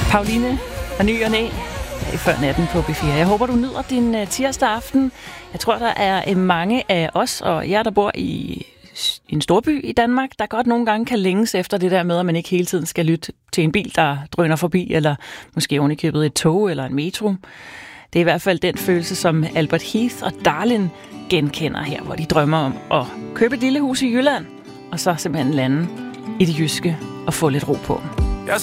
Pauline og Ny og Næ i Før Natten på B4. Jeg håber, du nyder din tirsdag aften. Jeg tror, der er mange af os og jer, der bor i en storby i Danmark, der godt nogle gange kan længes efter det der med, at man ikke hele tiden skal lytte til en bil, der drøner forbi, eller måske ovenikøbet et tog eller en metro. Det er i hvert fald den følelse, som Albert Heath og Darlin genkender her, hvor de drømmer om at købe et lille hus i Jylland, og så simpelthen lande i det jyske og få lidt ro på.